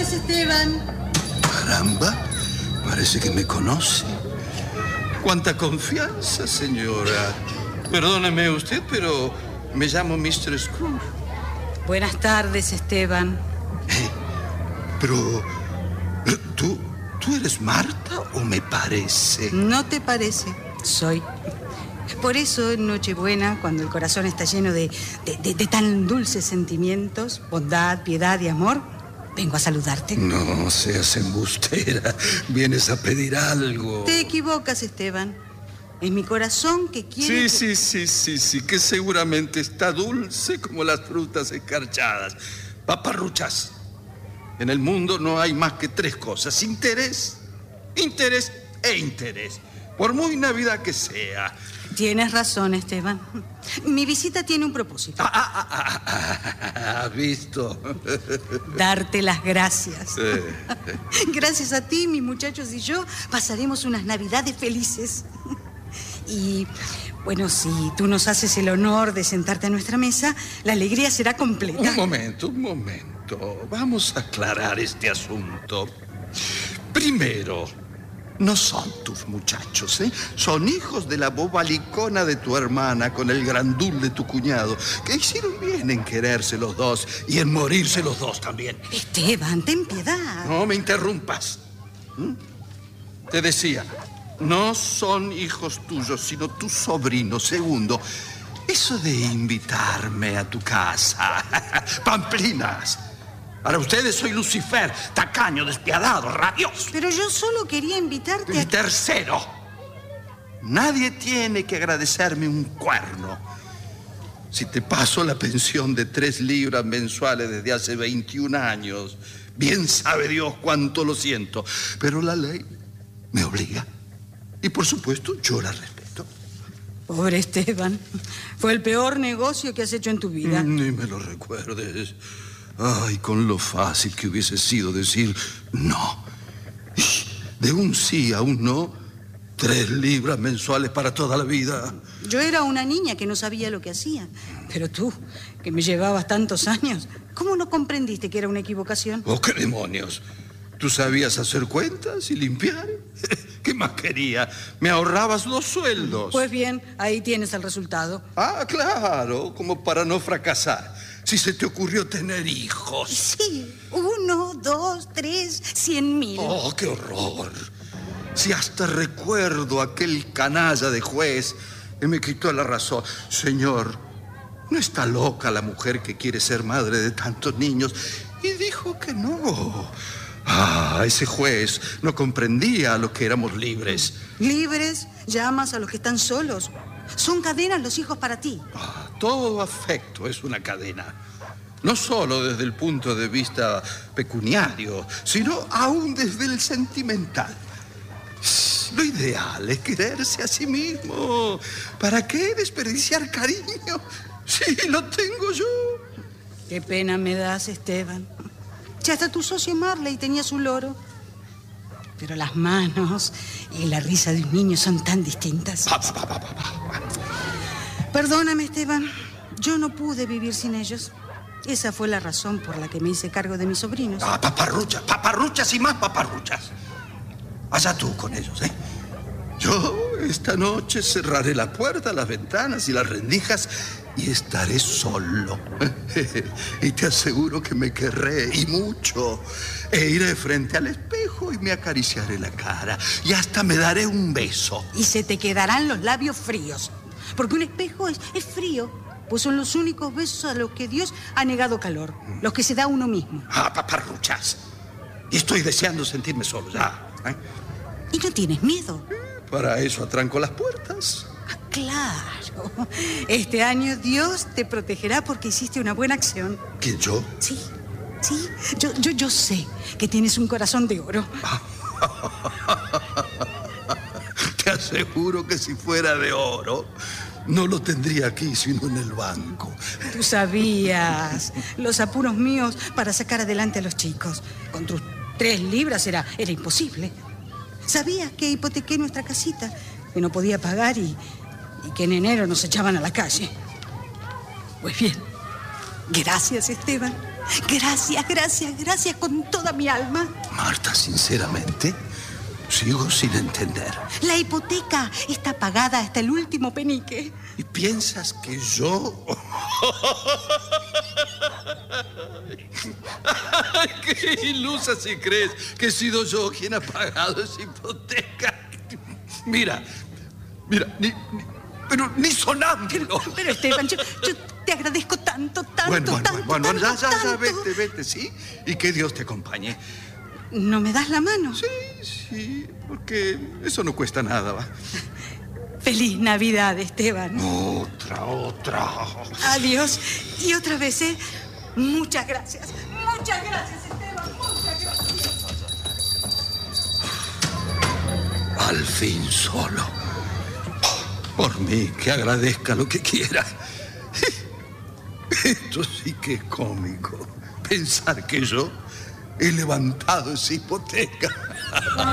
tardes, Esteban. Caramba, parece que me conoce. ¡Cuánta confianza, señora! Perdóneme usted, pero me llamo Mr. Scrooge. Buenas tardes, Esteban. Pero... ¿Tú eres Marta o me parece? No te parece, soy. Por eso en Nochebuena, cuando el corazón está lleno de tan dulces sentimientos, bondad, piedad y amor, vengo a saludarte. No seas embustera. Vienes a pedir algo. Te equivocas, Esteban. Es mi corazón que quiere... Sí, que seguramente está dulce como las frutas escarchadas. Paparruchas. En el mundo no hay más que 3 cosas: interés, interés e interés. Por muy Navidad que sea. Tienes razón, Esteban. Mi visita tiene un propósito. ¿Has visto? Darte las gracias. Gracias a ti, mis muchachos y yo, pasaremos unas Navidades felices. Y, bueno, si tú nos haces el honor de sentarte a nuestra mesa, la alegría será completa. Un momento. Vamos a aclarar este asunto. Primero, no son tus muchachos, ¿eh? Son hijos de la bobalicona de tu hermana con el grandul de tu cuñado, que hicieron bien en quererse los dos y en morirse los dos también. Esteban, ten piedad. No me interrumpas. Te decía, no son hijos tuyos, sino tus sobrinos. Segundo, eso de invitarme a tu casa. Pamplinas. Para ustedes soy Lucifer, tacaño, despiadado, rabioso. Pero yo solo quería invitarte Y a... tercero, nadie tiene que agradecerme un cuerno. Si te paso la pensión de 3 libras mensuales desde hace 21 años, bien sabe Dios cuánto lo siento. Pero la ley me obliga. Y por supuesto, yo la respeto. Pobre Esteban. Fue el peor negocio que has hecho en tu vida. Ni me lo recuerdes. Ay, con lo fácil que hubiese sido decir no. De un sí a un no, 3 libras mensuales para toda la vida. Yo era una niña que no sabía lo que hacía. Pero tú, que me llevabas tantos años, ¿cómo no comprendiste que era una equivocación? ¡Oh, qué demonios! ¿Tú sabías hacer cuentas y limpiar? ¿Qué más quería? Me ahorrabas 2 sueldos. Pues bien, ahí tienes el resultado. Ah, claro, como para no fracasar. Si se te ocurrió tener hijos. Sí, 1, 2, 3, 100,000. ¡Oh, qué horror! Si hasta recuerdo aquel canalla de juez que me quitó la razón. Señor, ¿no está loca la mujer que quiere ser madre de tantos niños? Y dijo que no. Ah, ese juez no comprendía a los que éramos libres. ¿Libres? Llamas a los que están solos. Son cadenas los hijos para ti. Ah, todo afecto es una cadena. No solo desde el punto de vista pecuniario, sino aún desde el sentimental. Lo ideal es quererse a sí mismo. ¿Para qué desperdiciar cariño si lo tengo yo? Qué pena me das, Esteban. Si hasta tu socio Marley tenía su loro. Pero las manos y la risa de un niño son tan distintas. Perdóname, Esteban. Yo no pude vivir sin ellos. Esa fue la razón por la que me hice cargo de mis sobrinos. Ah, paparruchas y más paparruchas. Allá tú con ellos, ¿eh? Yo esta noche cerraré la puerta, las ventanas y las rendijas y estaré solo. Y te aseguro que me querré, y mucho. E iré frente al espejo y me acariciaré la cara. Y hasta me daré un beso. Y se te quedarán los labios fríos. Porque un espejo es frío. Pues son los únicos besos a los que Dios ha negado calor. Los que se da uno mismo. Ah, paparruchas. Y estoy deseando sentirme solo ya. ¿Eh? ¿Y no tienes miedo? Para eso atranco las puertas. Ah, claro. Este año Dios te protegerá porque hiciste una buena acción. ¿Quién, yo? Sí. Yo sé que tienes un corazón de oro. Te aseguro que si fuera de oro, no lo tendría aquí, sino en el banco. Tú sabías los apuros míos para sacar adelante a los chicos. Con tus 3 libras era imposible. Sabías que hipotequé nuestra casita, que no podía pagar y que en enero nos echaban a la calle. Pues bien, gracias, Esteban. Gracias, gracias, gracias con toda mi alma. Marta, sinceramente, sigo sin entender. La hipoteca está pagada hasta el último penique. ¿Y piensas que yo...? ¡Qué ilusa si crees que he sido yo quien ha pagado esa hipoteca! Mira, pero ni sonámbulo. Pero Esteban, yo te agradezco tanto, Bueno, ya, tanto. vete, ¿sí? Y que Dios te acompañe. ¿No me das la mano? Sí, porque eso no cuesta nada, ¿va? Feliz Navidad, Esteban. Otra. Adiós. Y otra vez, ¿eh? Muchas gracias, Esteban, muchas gracias. Al fin solo. Por mí, que agradezca lo que quiera. Esto sí que es cómico. Pensar que yo he levantado esa hipoteca.